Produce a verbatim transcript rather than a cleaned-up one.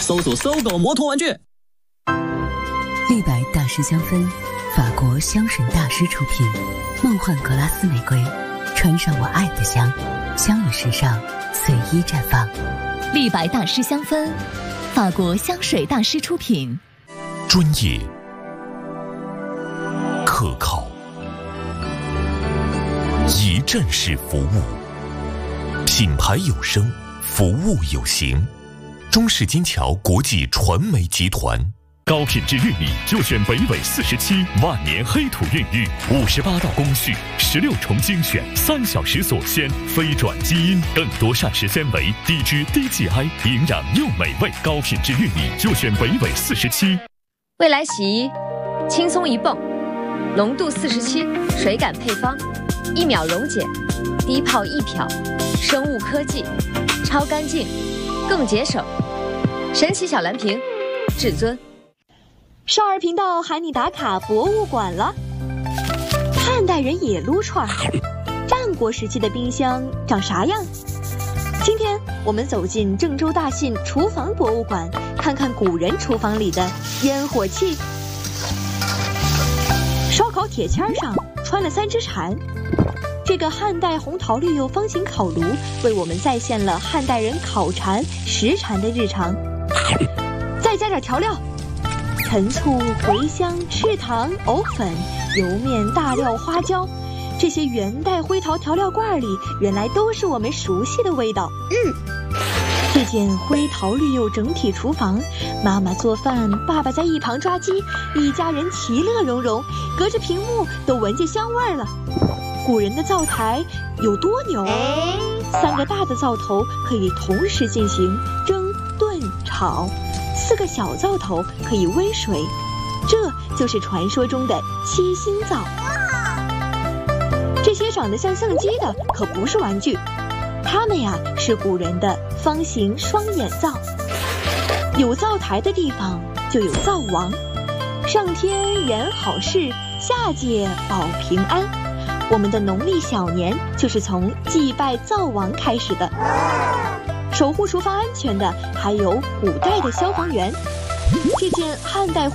搜索搜狗摩托玩具。 立白大师香氛，法国香水大师出品，梦幻格拉斯玫瑰，穿上我爱的香，香与时尚随意绽放。 立白大师香氛，法国香水大师出品， 专业、可靠、一站式服务，品牌有声，服务有型。中式金桥国际传媒集团。 高品质玉米就选北纬四十七万年黑土孕育，五十八道工序，十六重精选，三小时锁鲜，非转基因，更多膳食纤维，低脂低 G I， 营养又美味。高品质玉米就选北纬四十七。 未来洗衣，轻松一泵，浓度四十七，水感配方，一秒溶解，低泡一漂，生物科技，超干净，更节省。神奇小蓝瓶，至尊。 少儿频道喊你打卡博物馆了。汉代人也撸串，战国时期的冰箱长啥样？今天我们走进郑州大信厨房博物馆，看看古人厨房里的烟火气。烧烤铁签上穿了三只蝉，这个汉代红桃绿釉方形烤炉为我们再现了汉代人烤蝉、食蝉的日常。再加点调料。陈醋、茴香、赤糖、藕粉、油面、大料、花椒，这些元代灰陶调料罐里原来都是我们熟悉的味道。嗯，这间灰陶绿釉整体厨房，妈妈做饭，爸爸在一旁抓鸡，一家人其乐融融，隔着屏幕都闻见香味了。古人的灶台有多牛？三个大的灶头可以同时进行蒸、炖、炒。四个小灶头可以煨水，这就是传说中的七星灶。这些长得像相机的可不是玩具，它们呀是古人的方形双眼灶。有灶台的地方就有灶王，上天言好事，下界保平安。我们的农历小年就是从祭拜灶王开始的。守护厨房安全的还有古代的消防员。这件汉代